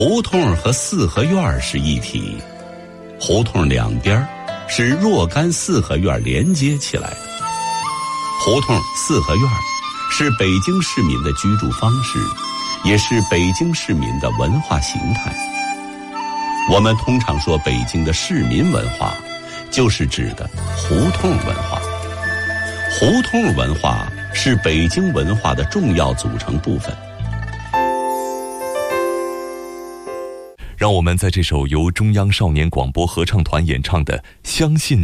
胡同和四合院是一体，胡同两边是若干四合院连接起来的。胡同、四合院是北京市民的居住方式，也是北京市民的文化形态。我们通常说北京的市民文化，就是指的胡同文化。胡同文化是北京文化的重要组成部分。 让我们在这首由中央少年广播合唱团演唱的《相信